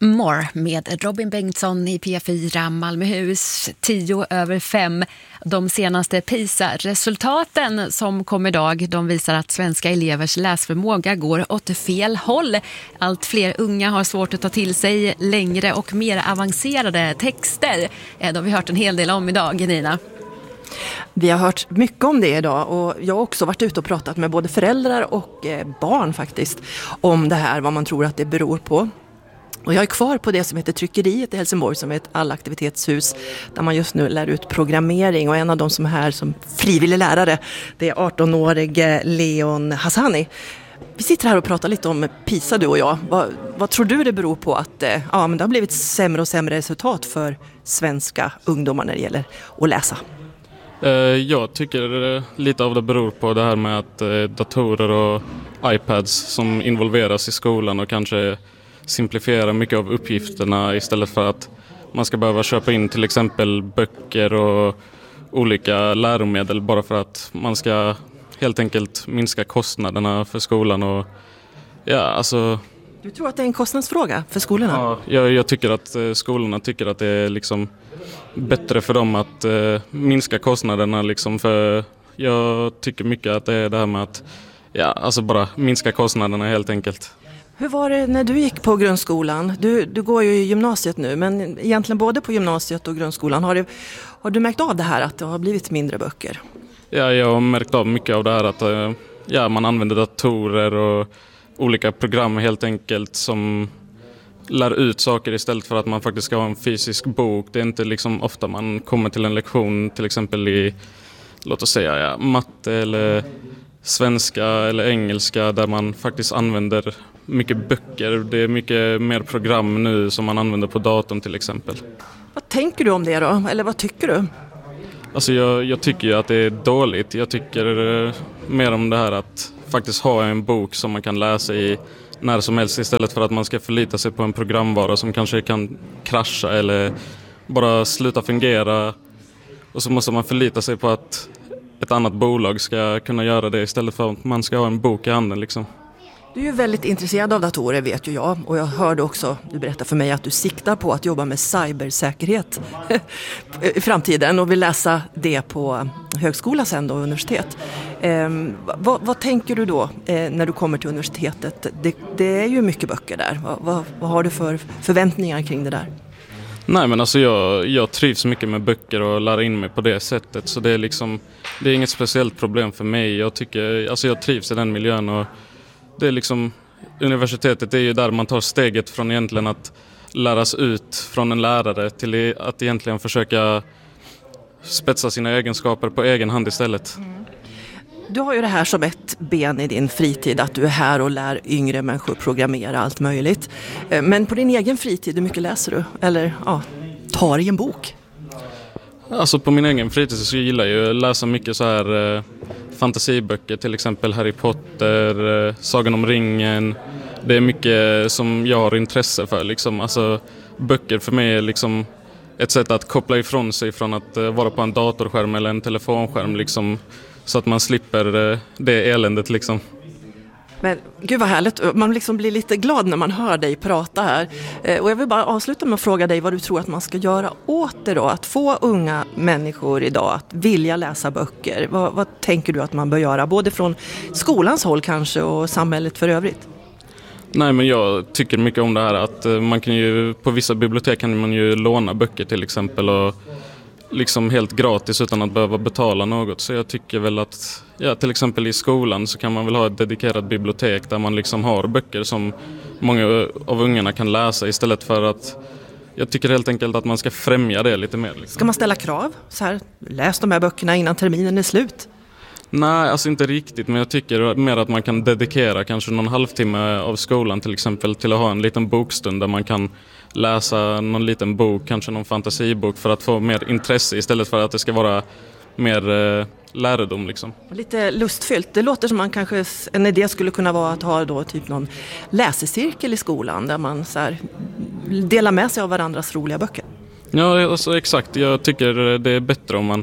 More med Robin Bengtsson i P4 Malmöhus 5:10. De senaste PISA-resultaten som kom idag, de visar att svenska elevers läsförmåga går åt fel håll. Allt fler unga har svårt att ta till sig längre och mer avancerade texter. Det har vi hört en hel del om idag, Nina. Vi har hört mycket om det idag och jag har också varit ute och pratat med både föräldrar och barn faktiskt om det här, vad man tror att det beror på. Och jag är kvar på det som heter Tryckeriet i Helsingborg, som är ett allaktivitetshus där man just nu lär ut programmering, och en av de som är här som frivillig lärare, det är 18-årige Leon Hassani. Vi sitter här och pratar lite om PISA, du och jag. Vad tror du det beror på att men det har blivit sämre och sämre resultat för svenska ungdomar när det gäller att läsa? Jag tycker lite av det beror på det här med att datorer och iPads som involveras i skolan och kanske simplifiera mycket av uppgifterna istället för att man ska behöva köpa in till exempel böcker och olika läromedel bara för att man ska helt enkelt minska kostnaderna för skolan. Och Du tror att det är en kostnadsfråga för skolorna? Ja, jag tycker att skolorna tycker att det är liksom bättre för dem att minska kostnaderna liksom, för jag tycker mycket att det är det här med att bara minska kostnaderna helt enkelt. Hur var det när du gick på grundskolan? Du går ju i gymnasiet nu, men egentligen både på gymnasiet och grundskolan. Har du märkt av det här att det har blivit mindre böcker? Ja, jag har märkt av mycket av det här att man använder datorer och olika program helt enkelt som lär ut saker istället för att man faktiskt ska ha en fysisk bok. Det är inte liksom ofta man kommer till en lektion till exempel i, låt oss säga, matte eller svenska eller engelska där man faktiskt använder mycket böcker. Det är mycket mer program nu som man använder på datorn till exempel. Vad tänker du om det då? Eller vad tycker du? Alltså jag tycker ju att det är dåligt. Jag tycker mer om det här att faktiskt ha en bok som man kan läsa i när som helst istället för att man ska förlita sig på en programvara som kanske kan krascha eller bara sluta fungera. Och så måste man förlita sig på att ett annat bolag ska kunna göra det istället för att man ska ha en bok i handen liksom. Du är ju väldigt intresserad av datorer, vet ju jag. Och jag hörde också, du berättade för mig att du siktar på att jobba med cybersäkerhet i framtiden och vill läsa det på högskola sen då, universitet. Vad tänker du då när du kommer till universitetet? Det är ju mycket böcker där. Vad har du för förväntningar kring det där? Nej, men alltså jag trivs mycket med böcker och lär in mig på det sättet. Så det är inget speciellt problem för mig. Jag trivs i den miljön och det är liksom, universitetet är ju där man tar steget från egentligen att läras ut från en lärare till att egentligen försöka spetsa sina egenskaper på egen hand istället. Du har ju det här som ett ben i din fritid, att du är här och lär yngre människor programmera allt möjligt. Men på din egen fritid, hur mycket läser du? Eller tar i en bok? Alltså på min egen fritid så gillar jag att läsa mycket så här fantasiböcker, till exempel Harry Potter, Sagan om ringen. Det är mycket som jag har intresse för liksom. Alltså böcker för mig är liksom ett sätt att koppla ifrån sig från att vara på en datorskärm eller en telefonskärm liksom, så att man slipper det eländet liksom. Men gud vad härligt, man liksom blir lite glad när man hör dig prata här. Och jag vill bara avsluta med att fråga dig vad du tror att man ska göra åt det då. Att få unga människor idag att vilja läsa böcker. Vad tänker du att man bör göra? Både från skolans håll kanske och samhället för övrigt. Nej, men jag tycker mycket om det här att man kan ju, på vissa bibliotek kan man ju låna böcker till exempel och liksom helt gratis utan att behöva betala något. Så jag tycker väl att till exempel i skolan så kan man väl ha ett dedikerat bibliotek där man liksom har böcker som många av ungarna kan läsa istället för att, jag tycker helt enkelt att man ska främja det lite mer. Liksom. Ska man ställa krav? Så här, läs de här böckerna innan terminen är slut. Nej, alltså inte riktigt, men jag tycker mer att man kan dedikera kanske någon halvtimme av skolan till exempel till att ha en liten bokstund där man kan läsa någon liten bok, kanske någon fantasibok för att få mer intresse istället för att det ska vara mer lärdom liksom. Lite lustfyllt. Det låter som man kanske, en idé skulle kunna vara att ha då typ någon läsecirkel i skolan där man så här delar med sig av varandras roliga böcker. Ja, alltså, exakt. Jag tycker det är bättre om man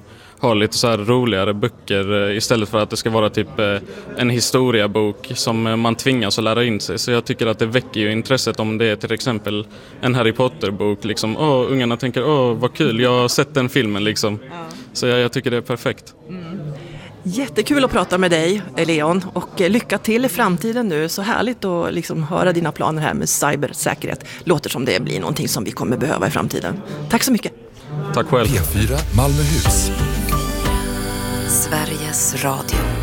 ha lite så här roligare böcker istället för att det ska vara typ en historiebok som man tvingas att lära in sig. Så jag tycker att det väcker ju intresset om det är till exempel en Harry Potter-bok. Liksom, ungarna tänker, vad kul, jag har sett den filmen liksom. Ja. Så jag tycker det är perfekt. Jättekul att prata med dig, Leon, och lycka till i framtiden nu. Så härligt att liksom höra dina planer här med cybersäkerhet. Låter som det blir någonting som vi kommer behöva i framtiden. Tack så mycket. Tack själv. P4 Malmöhus. Sveriges Radio.